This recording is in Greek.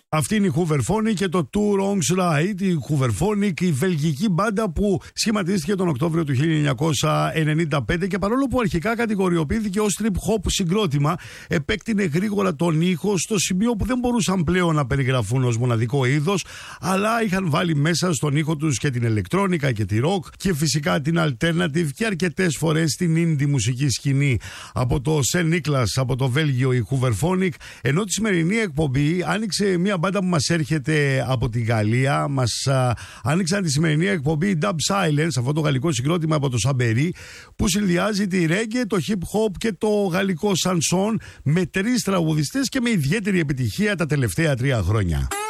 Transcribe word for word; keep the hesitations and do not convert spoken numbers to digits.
Αυτή είναι η Hooverphonic και το Two Wrongs Right. Η Hooverphonic, η βελγική μπάντα που σχηματίστηκε τον Οκτώβριο του χίλια εννιακόσια ενενήντα πέντε και παρόλο που αρχικά κατηγοριοποιήθηκε ως trip hop συγκρότημα, επέκτηνε γρήγορα τον ήχο στο σημείο που δεν μπορούσαν πλέον να περιγραφούν ως μοναδικό είδος, αλλά είχαν βάλει μέσα στον ήχο τους και την ηλεκτρόνικα και τη rock και φυσικά την alternative και αρκετές φορές την indie μουσική σκηνή. Από το Saint Nicholas, από το Βέλγιο, η Hooverphonic, ενώ τη σημερινή εκπομπή άνοιξε μια μπάντα που μας έρχεται από τη Γαλλία. Μας α, άνοιξαν τη σημερινή εκπομπή Dub Silence, αυτό το γαλλικό συγκρότημα από το Σαμπερί, που συνδυάζει τη reggae, το hip hop και το γαλλικό σανσόν με τρεις τραγουδιστές και με ιδιαίτερη επιτυχία τα τελευταία τρία χρόνια.